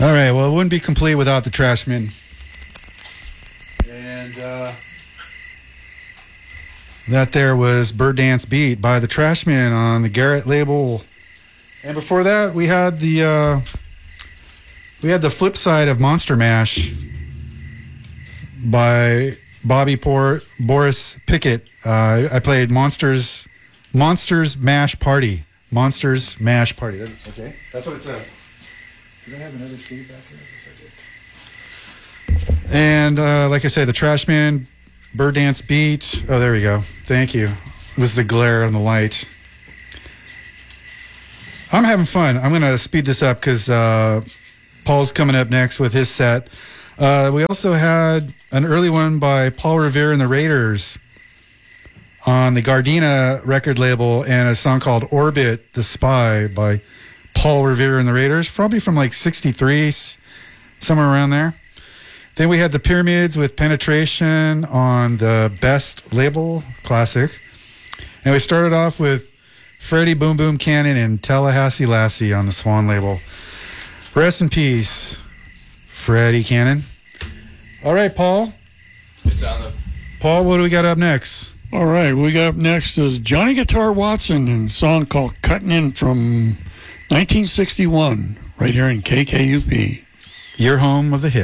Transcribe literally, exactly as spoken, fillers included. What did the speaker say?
All right, well, it wouldn't be complete without the Trashmen. And uh, that there was Bird Dance Beat by the Trashmen on the Garrett label. And before that, we had the uh, we had the flip side of Monster Mash by Bobby Por- Boris Pickett. Uh, I played Monsters Monsters Mash Party. Monsters Mash Party. Okay, that's what it says. Did I have another sleeve back there? Yes, I did. And uh, like I said, the Trashmen, Bird Dance Beat. Oh, there we go. Thank you. It was the glare on the light. I'm having fun. I'm going to speed this up because uh, Paul's coming up next with his set. Uh, we also had an early one by Paul Revere and the Raiders on the Gardena record label, and a song called Orbit the Spy by Paul Revere and the Raiders, probably from like sixty-three, somewhere around there. Then we had the Pyramids with Penetration on the Best label, classic. And we started off with Freddie Boom Boom Cannon and Tallahassee Lassie on the Swan label. Rest in peace, Freddie Cannon. All right, Paul. It's on the... Paul, what do we got up next? All right, we got up next is Johnny Guitar Watson and a song called Cutting In from nineteen sixty-one, right here in K K U P. Your home of the hits.